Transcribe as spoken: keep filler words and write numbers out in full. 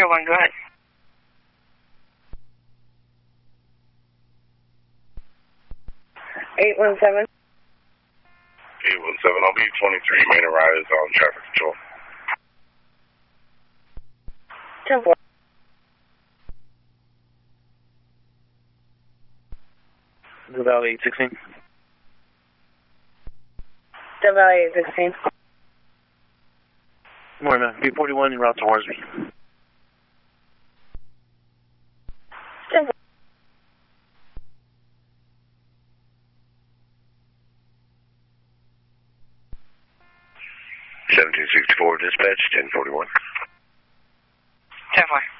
zero one, go ahead. eight one seven. eight one seven, I'll be twenty-three, main arrives on traffic control. ten four. The Valley eight sixteen. The Valley eight sixteen. Morning, man. B forty-one en route to Hornsby. ten four. seventeen sixty-four dispatch, ten forty-one. ten four.